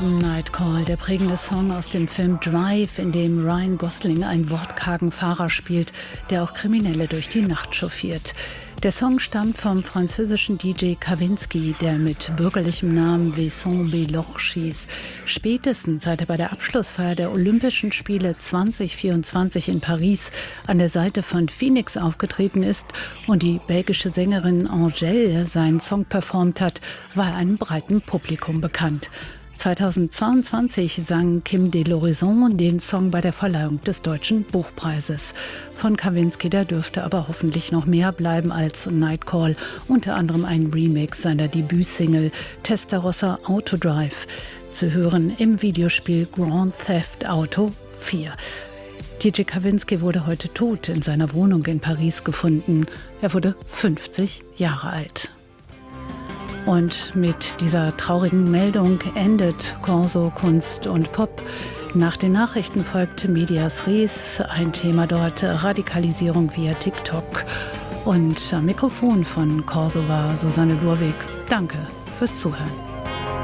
Nightcall, der prägende Song aus dem Film Drive, in dem Ryan Gosling einen wortkargen Fahrer spielt, der auch Kriminelle durch die Nacht chauffiert. Der Song stammt vom französischen DJ Kavinsky, der mit bürgerlichem Namen Vincent Belorche hieß. Spätestens seit er bei der Abschlussfeier der Olympischen Spiele 2024 in Paris an der Seite von Phoenix aufgetreten ist und die belgische Sängerin Angèle seinen Song performt hat, war er einem breiten Publikum bekannt. 2022 sang Kim de l'Horizon den Song bei der Verleihung des Deutschen Buchpreises. Von Kavinsky, da dürfte aber hoffentlich noch mehr bleiben als Nightcall, unter anderem ein Remix seiner Debütsingle Testarossa Autodrive, zu hören im Videospiel Grand Theft Auto 4. DJ Kavinsky wurde heute tot in seiner Wohnung in Paris gefunden. Er wurde 50 Jahre alt. Und mit dieser traurigen Meldung endet Corso Kunst und Pop. Nach den Nachrichten folgte Medias Res, ein Thema dort Radikalisierung via TikTok. Und am Mikrofon von Corso war Susanne Lurwig. Danke fürs Zuhören.